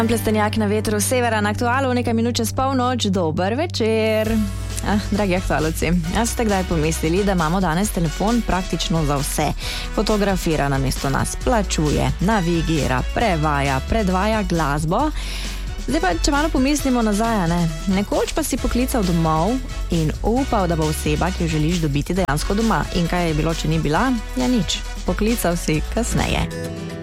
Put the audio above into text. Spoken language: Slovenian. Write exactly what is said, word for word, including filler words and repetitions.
Plestenjak na vetru severa na Aktualu, nekaj minut čez polnoč, dober večer. Ah, dragi aktualovci, a ste kdaj pomislili, da imamo danes telefon praktično za vse? Fotografira namesto nas, plačuje, navigira, prevaja, predvaja glasbo. Zdaj pa, če malo pomislimo nazaj, ne? Nekoč pa si poklical domov in upal, da bo oseba, ki jo želiš dobiti, dejansko doma. In kaj je bilo, če ni bila? Ja, nič. Poklical si kasneje.